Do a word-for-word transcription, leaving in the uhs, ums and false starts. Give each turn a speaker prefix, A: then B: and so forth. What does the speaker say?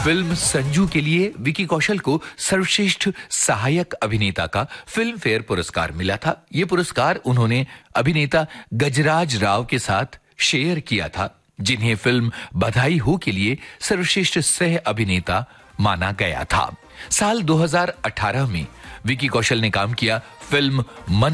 A: Film Sanju के लिए विकी कौशल को सर्वश्रेष्ठ सहायक अभिनेता का फिल्म फेयर पुरस्कार मिला था। ये पुरस्कार उन्होंने अभिनेता गजराज राव के साथ शेयर किया था, जिन्हें फिल्म बधाई हो के लिए सर्वश्रेष्ठ सह अभिनेता माना गया था। साल दो हज़ार अठारह में विकी कौशल ने काम किया फिल्म मन